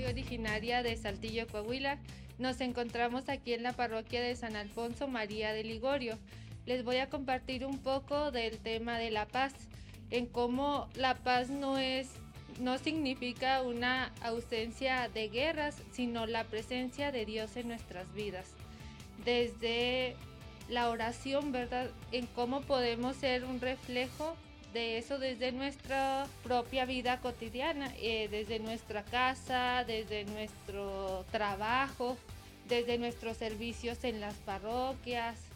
originaria de Saltillo, Coahuila. Nos encontramos aquí en la parroquia de San Alfonso María de Ligorio. Les voy a compartir un poco del tema de la paz, en cómo la paz no significa una ausencia de guerras, sino la presencia de Dios en nuestras vidas. Desde la oración, ¿verdad? En cómo podemos ser un reflejo de eso desde nuestra propia vida cotidiana, desde nuestra casa, desde nuestro trabajo, desde nuestros servicios en las parroquias,